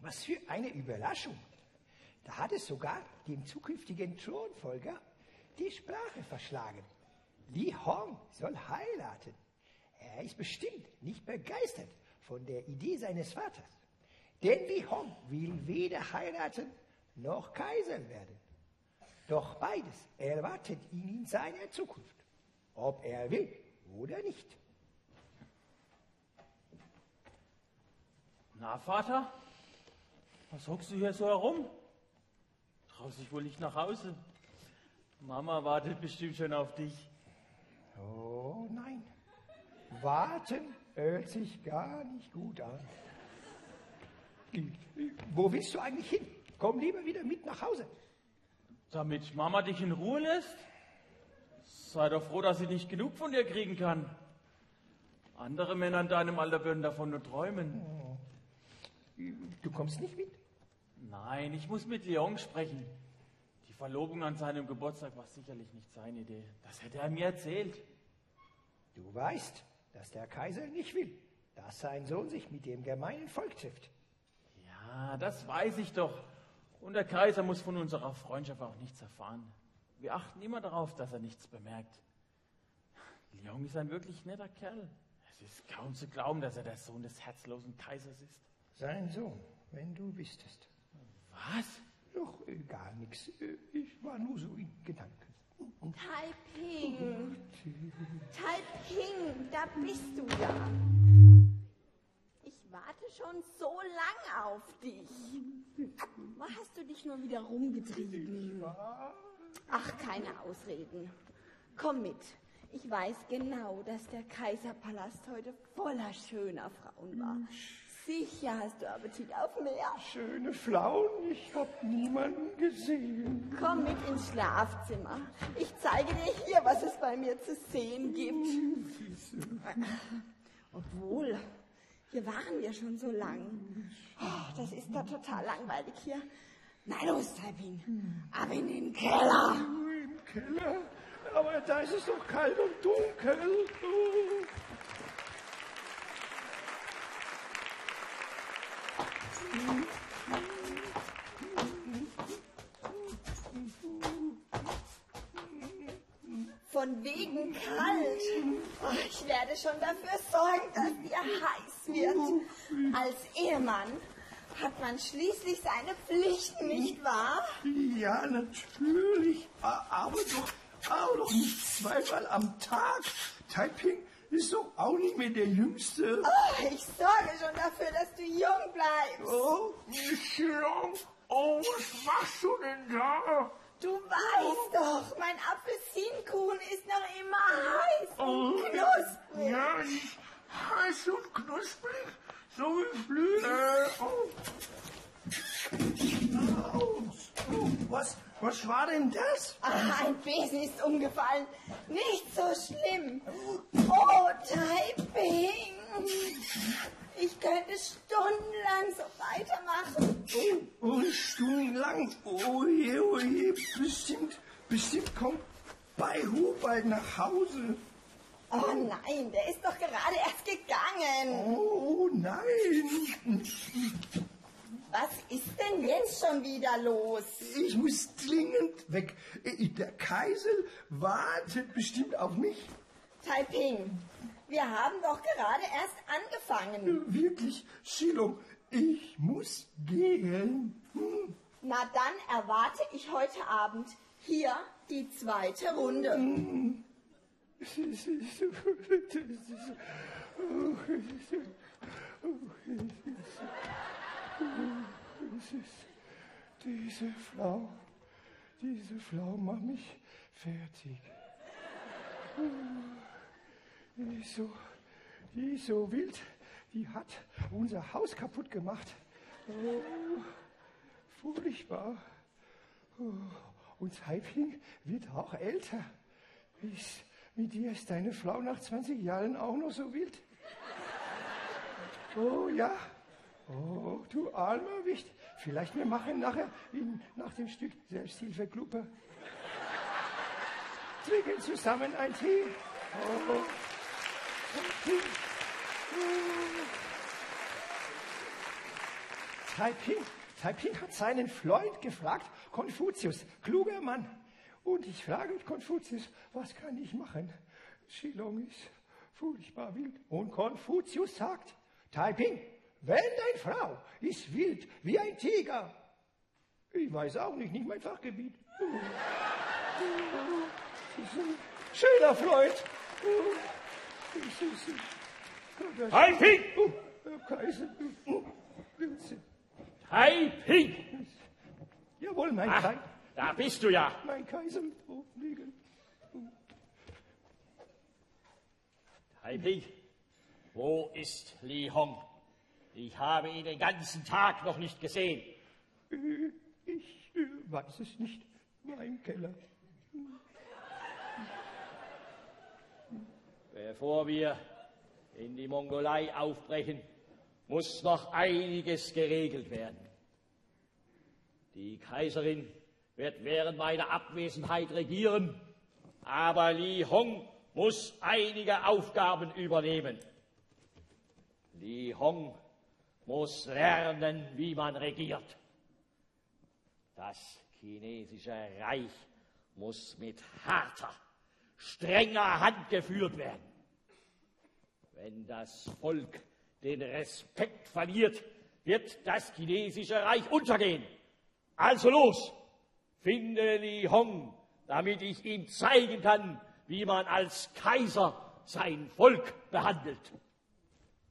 Was für eine Überraschung. Da hat es sogar dem zukünftigen Thronfolger die Sprache verschlagen. Li Hong soll heiraten. Er ist bestimmt nicht begeistert von der Idee seines Vaters. Denn Li Hong will weder heiraten noch Kaiser werden. Doch beides erwartet ihn in seiner Zukunft, ob er will oder nicht. Na, Vater, was hockst du hier so herum? Traust dich wohl nicht nach Hause? Mama wartet bestimmt schon auf dich. Oh nein, warten hört sich gar nicht gut an. Wo willst du eigentlich hin? Komm lieber wieder mit nach Hause. Damit Mama dich in Ruhe lässt? Sei doch froh, dass sie nicht genug von dir kriegen kann. Andere Männer in deinem Alter würden davon nur träumen. Du kommst nicht mit? Nein, ich muss mit Leon sprechen. Die Verlobung an seinem Geburtstag war sicherlich nicht seine Idee. Das hätte er mir erzählt. Du weißt, dass der Kaiser nicht will, dass sein Sohn sich mit dem gemeinen Volk trifft. Ja, das weiß ich doch. Und der Kaiser muss von unserer Freundschaft auch nichts erfahren. Wir achten immer darauf, dass er nichts bemerkt. Leon ist ein wirklich netter Kerl. Es ist kaum zu glauben, dass er der Sohn des herzlosen Kaisers ist. Sein Sohn, wenn du wüsstest. Was? Doch, gar nichts. Ich war nur so in Gedanken. Taiping, Taiping, da bist du ja. Ich warte schon so lang auf dich. Wo hast du dich nur wieder rumgetrieben? Ach, keine Ausreden. Komm mit. Ich weiß genau, dass der Kaiserpalast heute voller schöner Frauen war. Sicher hast du Appetit auf mehr. Schöne Frauen, ich hab niemanden gesehen. Komm mit ins Schlafzimmer. Ich zeige dir hier, was es bei mir zu sehen gibt. Obwohl, hier waren wir schon so lang. Oh, das ist doch total langweilig hier. Na los, Taiping, ab in den Keller. Im Keller? Aber da ist es doch kalt und dunkel. Von wegen kalt. Oh, ich werde schon dafür sorgen, dass dir heiß wird. Als Ehemann hat man schließlich seine Pflichten, nicht wahr? Ja, natürlich. Aber doch nicht zweimal am Tag. Taiping ist doch auch nicht mehr der Jüngste. Oh, ich sorge schon dafür, dass du jung bleibst. Oh, nicht jung. Oh, was machst du denn da? Du weißt doch, mein Apfelsinenkuchen ist noch immer heiß und knusprig. Ja, heiß und knusprig, so wie Flügel. Was war denn das? Ach, ein Besen ist umgefallen. Nicht so schlimm. Oh, Taiping. Ich könnte stundenlang so weitermachen. Oh, stundenlang. Oh je. Bestimmt kommt Baihu bald nach Hause. Oh nein, der ist doch gerade erst gegangen. Oh nein. Was ist denn jetzt schon wieder los? Ich muss dringend weg. Der Kaiser wartet bestimmt auf mich. Taiping, wir haben doch gerade erst angefangen. Wirklich, Shilong, ich muss gehen. Na dann erwarte ich heute Abend hier die zweite Runde. Diese Frau macht mich fertig. Die ist so wild, die hat unser Haus kaputt gemacht. Oh, furchtbar. Oh, und Taiping wird auch älter. Mit dir ist deine Frau nach 20 Jahren auch noch so wild. Oh ja. Oh, du armer Wicht. Vielleicht wir machen nachher nach dem Stück Selbsthilfegruppe. Trinken zusammen ein Tee. Oh. Taiping hat seinen Freund gefragt, Konfuzius, kluger Mann. Und ich frage Konfuzius, was kann ich machen? Shillong ist furchtbar wild. Und Konfuzius sagt, Taiping, wenn deine Frau ist wild wie ein Tiger. Ich weiß auch nicht mein Fachgebiet. Schöner Freund. Taiping! Herr Kaiser. Taiping! Jawohl, mein Ach, Kaiser. da bist du ja. Mein Kaiser. Oh, liegen. Taiping, wo ist Li Hong? Ich habe ihn den ganzen Tag noch nicht gesehen. Ich weiß es nicht. Mein Keller. Bevor wir in die Mongolei aufbrechen, muss noch einiges geregelt werden. Die Kaiserin wird während meiner Abwesenheit regieren, aber Li Hong muss einige Aufgaben übernehmen. Li Hong muss lernen, wie man regiert. Das chinesische Reich muss mit harter, strenger Hand geführt werden. Wenn das Volk den Respekt verliert, wird das chinesische Reich untergehen. Also los, finde Li Hong, damit ich ihm zeigen kann, wie man als Kaiser sein Volk behandelt.